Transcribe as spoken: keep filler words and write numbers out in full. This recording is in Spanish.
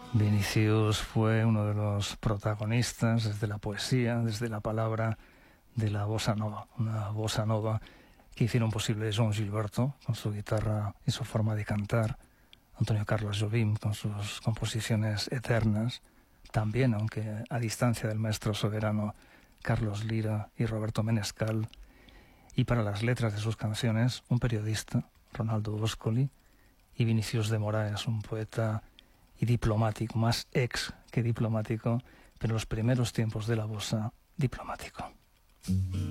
Vinicius fue uno de los protagonistas desde la poesía, desde la palabra de la bossa nova, una bossa nova que hicieron posible João Gilberto con su guitarra y su forma de cantar, Antonio Carlos Jobim con sus composiciones eternas, también, aunque a distancia del maestro soberano Carlos Lira y Roberto Menescal, y para las letras de sus canciones un periodista, Ronaldo Boscoli, y Vinicius de Moraes, un poeta y diplomático, más ex que diplomático, pero en los primeros tiempos de la bossa, diplomático.